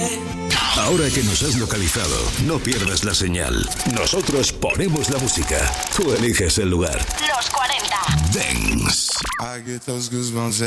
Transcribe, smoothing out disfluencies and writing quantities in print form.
Ahora que nos has localizado, no pierdas la señal. Nosotros ponemos la música. Tú eliges el lugar. Los 40. Dance. I get those goosebumps